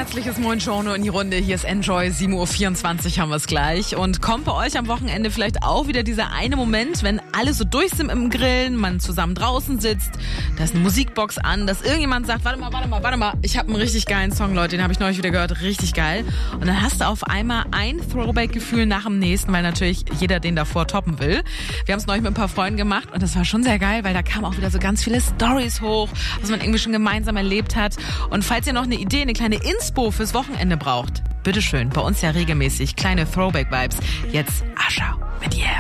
herzliches Moin Giorno in die Runde. Hier ist Enjoy, 7.24 Uhr haben wir es gleich. Und kommt bei euch am Wochenende vielleicht auch wieder dieser eine Moment, wenn alle so durch sind im Grillen, man zusammen draußen sitzt, da ist eine Musikbox an, dass irgendjemand sagt, warte mal, ich habe einen richtig geilen Song, Leute, den habe ich neulich wieder gehört, richtig geil. Und dann hast du auf einmal ein Throwback-Gefühl nach dem nächsten, weil natürlich jeder den davor toppen will. Wir haben es neulich mit ein paar Freunden gemacht und das war schon sehr geil, weil da kamen auch wieder so ganz viele Storys hoch, was man irgendwie schon gemeinsam erlebt hat. Und falls ihr noch eine Idee, eine kleine Inspo fürs Wochenende braucht, bitteschön, bei uns ja regelmäßig kleine Throwback-Vibes. Jetzt Ascher mit Yeah.